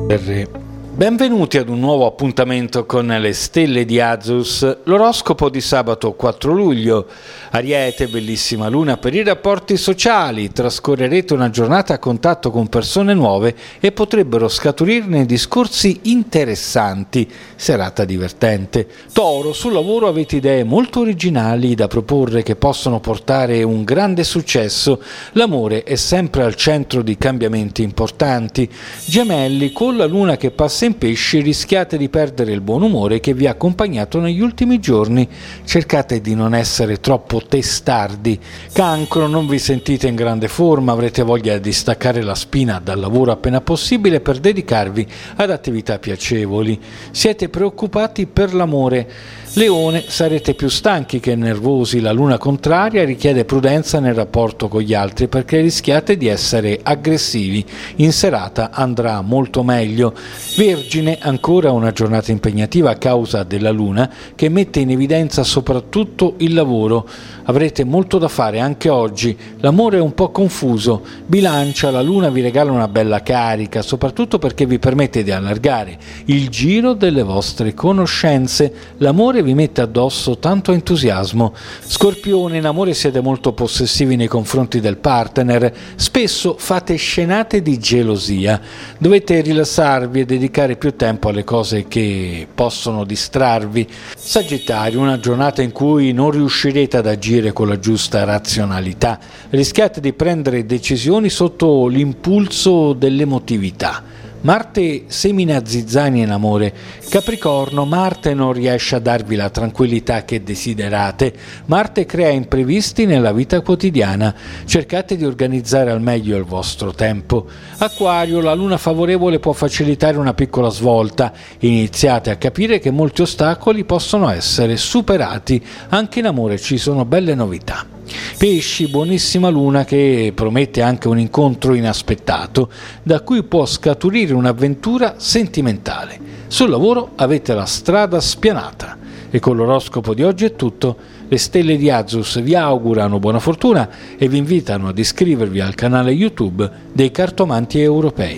Benvenuti ad un nuovo appuntamento con le stelle di Azus, l'oroscopo di sabato 4 luglio. Ariete, bellissima luna per i rapporti sociali, trascorrerete una giornata a contatto con persone nuove e potrebbero scaturirne discorsi interessanti, serata divertente. Toro, sul lavoro avete idee molto originali da proporre che possono portare un grande successo, l'amore è sempre al centro di cambiamenti importanti. Gemelli, con la luna che passa in pesci rischiate di perdere il buon umore che vi ha accompagnato negli ultimi giorni, cercate di non essere troppo testardi. Cancro, non vi sentite in grande forma, avrete voglia di staccare la spina dal lavoro appena possibile per dedicarvi ad attività piacevoli. Siete preoccupati per l'amore. Leone, sarete più stanchi che nervosi, la luna contraria richiede prudenza nel rapporto con gli altri perché rischiate di essere aggressivi, in serata andrà molto meglio. Vergine, ancora una giornata impegnativa a causa della luna che mette in evidenza soprattutto il lavoro, avrete molto da fare anche oggi, l'amore è un po' confuso. Bilancia, la luna vi regala una bella carica, soprattutto perché vi permette di allargare il giro delle vostre conoscenze, l'amore vi mette addosso tanto entusiasmo. Scorpione, in amore siete molto possessivi nei confronti del partner, spesso fate scenate di gelosia, dovete rilassarvi e dedicare più tempo alle cose che possono distrarvi. Sagittario, una giornata in cui non riuscirete ad agire con la giusta razionalità, rischiate di prendere decisioni sotto l'impulso dell'emotività. Marte semina zizzania in amore. Capricorno, Marte non riesce a darvi la tranquillità che desiderate. Marte crea imprevisti nella vita quotidiana. Cercate di organizzare al meglio il vostro tempo. Acquario, la luna favorevole può facilitare una piccola svolta. Iniziate a capire che molti ostacoli possono essere superati. Anche in amore ci sono belle novità. Pesci, buonissima luna che promette anche un incontro inaspettato da cui può scaturire un'avventura sentimentale. Sul lavoro avete la strada spianata. E con l'oroscopo di oggi è tutto. Le stelle di Azus vi augurano buona fortuna e vi invitano ad iscrivervi al canale YouTube dei Cartomanti Europei.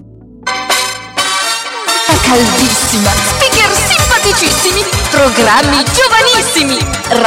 Caldissima, speaker simpaticissimi, programmi giovanissimi.